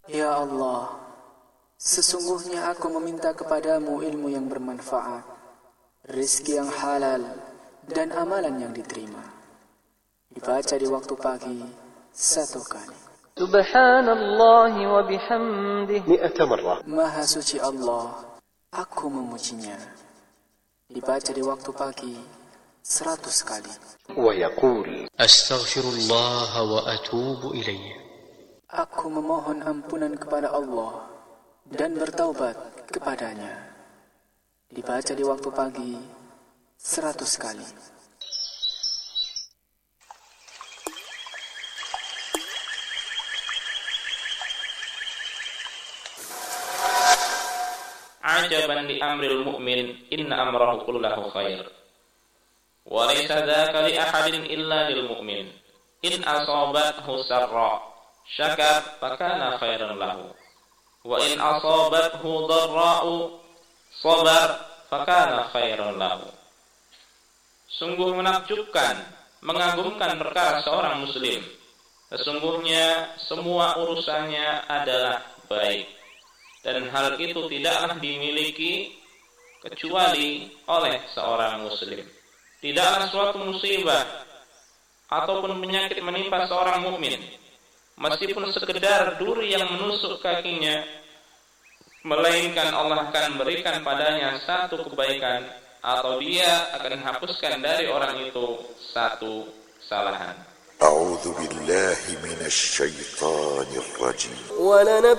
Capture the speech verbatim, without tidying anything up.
Ya Allah, sesungguhnya aku meminta kepadamu ilmu yang bermanfaat, rizki yang halal, dan amalan yang diterima. Dibaca di waktu pagi satu kali. Subhanallah wa bihamdih mi'ata marrah. Maha suci Allah, aku memujinya. Dibaca di waktu pagi seratus kali. Wa yaqul Astaghfirullah wa atubu ilaih. Aku memohon ampunan kepada Allah dan bertaubat kepadanya. Dibaca di waktu pagi seratus kali. Ajaban li amril mu'min, inna amrahu kullahu khair. Wa laysa dzaka li ahadin illa lil mu'min. In asabathu sarra syakar fakana khairan lahu. Wa in asabathu dharra'u sabar fakana khairan lahu. Sungguh menakjubkan, mengagumkan perkara seorang muslim. Sesungguhnya semua urusannya adalah baik. Dan hal itu tidaklah dimiliki kecuali oleh seorang muslim. Tidaklah suatu musibah ataupun penyakit menimpa seorang mukmin, meskipun sekedar duri yang menusuk kakinya, melainkan Allah akan berikan padanya satu kebaikan, atau dia akan hapuskan dari orang itu satu kesalahan. A'udzu billahi minasy syaithanir rajim.